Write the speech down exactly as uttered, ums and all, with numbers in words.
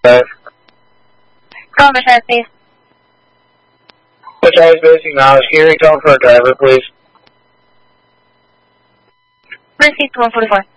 Call Merced, please. Which I was missing now. Can you recall for a driver, please? Merced one forty-four.